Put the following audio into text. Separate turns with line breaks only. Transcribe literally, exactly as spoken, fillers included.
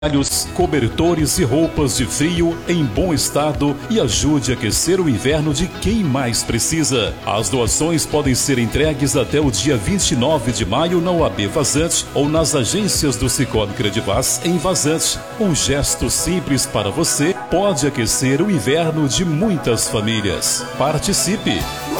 cobertores e roupas de frio em bom estado e ajude a aquecer o inverno de quem mais precisa. As doações podem ser entregues até o dia vinte e nove de maio na U A B Vazante ou nas agências do Sicoob Credivaz em Vazante. Um gesto simples para você pode aquecer o inverno de muitas famílias. Participe!